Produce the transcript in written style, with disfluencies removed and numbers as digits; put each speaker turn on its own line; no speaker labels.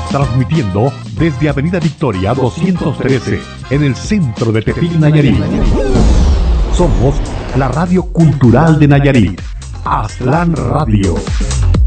transmitiendo desde Avenida Victoria 213, en el centro de Tepic, Nayarit. Somos la radio cultural de Nayarit, Aztlán Radio.